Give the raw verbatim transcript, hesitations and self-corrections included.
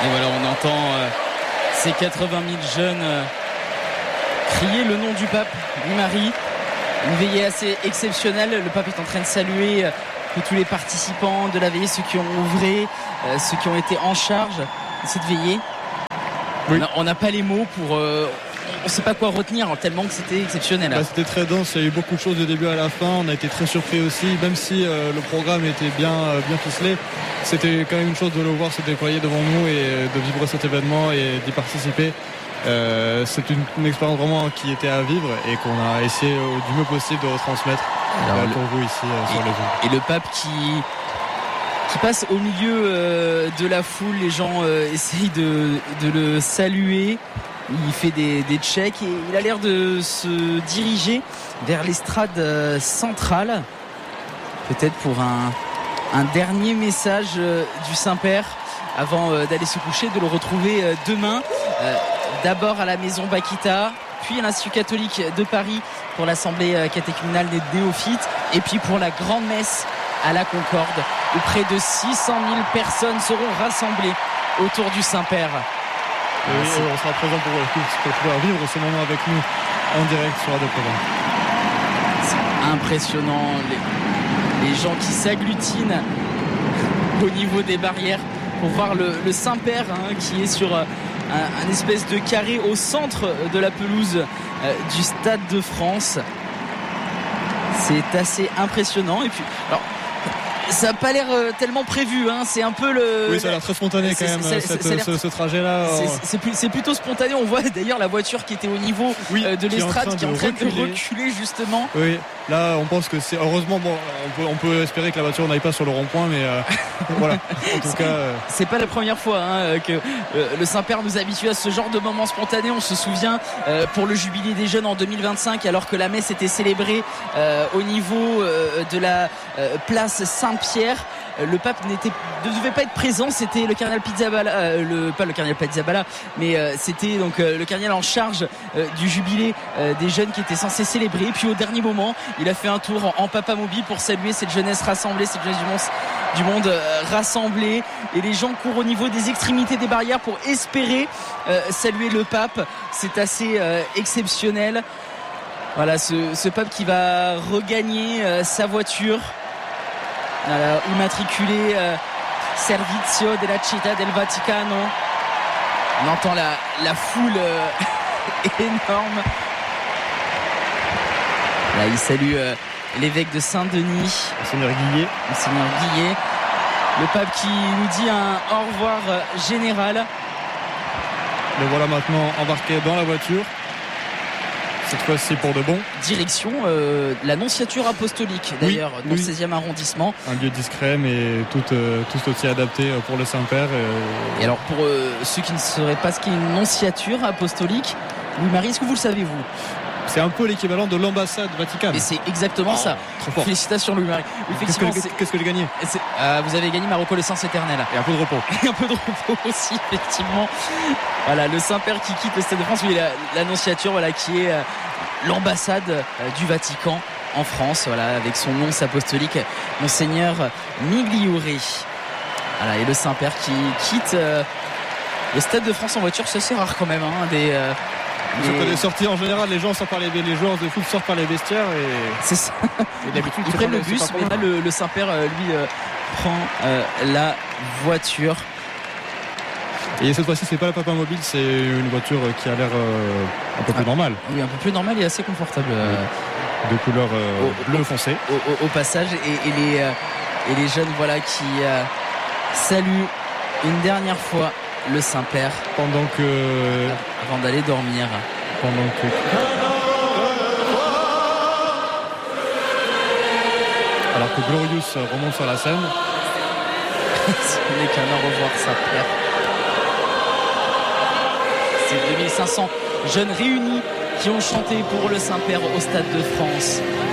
Et voilà, on entend euh, ces quatre-vingt mille jeunes euh, crier le nom du pape, Louis-Marie. Une veillée assez exceptionnelle. Le pape est en train de saluer euh, tous les participants de la veillée, ceux qui ont ouvré, euh, ceux qui ont été en charge de cette veillée. Oui. On n'a pas les mots pour... Euh, on ne sait pas quoi retenir tellement que c'était exceptionnel. Bah, c'était très dense, il y a eu beaucoup de choses du début à la fin. On a été très surpris aussi, même si euh, le programme était bien, euh, bien ficelé. C'était quand même une chose de le voir se déployer devant nous et de vivre cet événement et d'y participer. Euh, c'est une, une expérience vraiment qui était à vivre et qu'on a essayé euh, du mieux possible de retransmettre euh, pour le... vous ici euh, sur et, les ondes. Et le pape qui... qui passe au milieu euh, de la foule, les gens euh, essayent de, de le saluer. Il fait des, des checks et il a l'air de se diriger vers l'estrade euh, centrale, peut-être pour un, un dernier message euh, du Saint-Père avant euh, d'aller se coucher, de le retrouver euh, demain, euh, d'abord à la maison Bakita, puis à l'Institut catholique de Paris pour l'assemblée euh, catéchuménale des néophytes, et puis pour la grande messe à la Concorde, où près de six cent mille personnes seront rassemblées autour du Saint-Père. Et oui, on sera présent pour, pour pouvoir vivre ce moment avec nous en direct sur Radio Provence. C'est impressionnant, les, les gens qui s'agglutinent au niveau des barrières pour voir le, le Saint-Père hein, qui est sur un, un espèce de carré au centre de la pelouse euh, du Stade de France. C'est assez impressionnant. Et puis, alors, ça n'a pas l'air euh, tellement prévu, hein. C'est un peu le. Oui, ça a l'air très spontané quand même, c'est, cette, c'est, ce, ce trajet-là. C'est, c'est, plus, c'est plutôt spontané. On voit d'ailleurs la voiture qui était au niveau oui, euh, de l'estrade qui est en train de, qui est en train de reculer justement. Oui, là on pense que c'est. Heureusement, bon, on peut, on peut espérer que la voiture n'aille pas sur le rond-point, mais euh, voilà. En tout c'est, cas. Euh... C'est pas la première fois hein, que euh, le Saint-Père nous habitue à ce genre de moments spontanés. On se souvient euh, pour le jubilé des jeunes en deux mille vingt-cinq, alors que la messe était célébrée euh, au niveau euh, de la euh, place Saint-Pierre. Le pape n'était, ne devait pas être présent, c'était le cardinal Pizzaballa, euh, le, pas le cardinal Pizzaballa, mais euh, c'était donc euh, le cardinal en charge euh, du jubilé euh, des jeunes qui étaient censés célébrer. Et puis au dernier moment, il a fait un tour en, en papa mobile pour saluer cette jeunesse rassemblée, cette jeunesse du monde, du monde euh, rassemblée. Et les gens courent au niveau des extrémités des barrières pour espérer euh, saluer le pape. C'est assez euh, exceptionnel. Voilà, ce, ce pape qui va regagner euh, sa voiture. Alors, immatriculé euh, Servizio della Città del Vaticano. On entend la, la foule euh, énorme. Là, il salue euh, l'évêque de Saint-Denis, Monseigneur Guillet. Monseigneur Guillet. Le pape qui nous dit un au revoir euh, général. Le voilà maintenant embarqué dans la voiture. Cette fois-ci pour de bon. Direction euh, la nonciature apostolique d'ailleurs oui, dans oui. le seizième arrondissement. Un lieu discret mais tout, euh, tout aussi adapté pour le Saint-Père. Euh... Et alors pour euh, ceux qui ne sauraient pas ce qu'est une nonciature apostolique, Louis-Marie, est-ce que vous le savez vous ? C'est un peu l'équivalent de l'ambassade vaticane. Et c'est exactement oh, ça. Félicitations Louis-Marie. Qu'est-ce que, qu'est-ce que j'ai gagné ? euh, Vous avez gagné ma reconnaissance éternelle. Et un peu de repos. Et un peu de repos aussi, effectivement. Voilà, le Saint-Père qui quitte le Stade de France. Oui, la, l'annonciature, voilà, qui est euh, l'ambassade euh, du Vatican en France, voilà, avec son nonce apostolique, Monseigneur Migliore. Voilà, et le Saint-Père qui quitte euh, le Stade de France en voiture. C'est assez rare quand même, hein, des. Euh, Sur des sorties en général, les gens sortent par les, les joueurs de foot sortent par les vestiaires et c'est ça. Et d'habitude, ils prennent le bus, mais là le, le Saint-Père euh, lui euh, prend euh, la voiture. Et cette fois-ci, c'est pas la papa mobile, c'est une voiture qui a l'air euh, un peu plus ah, normale. Oui, un peu plus normale et assez confortable. Euh, de couleur euh, au, bleu foncé. Au, au, au passage et, et les euh, et les jeunes voilà qui euh, saluent une dernière fois le Saint-Père pendant que avant d'aller dormir pendant que alors que Glorious remonte sur la scène. Ce n'est qu'un au revoir Saint-Père. C'est deux mille cinq cents jeunes réunis qui ont chanté pour le Saint-Père au Stade de France.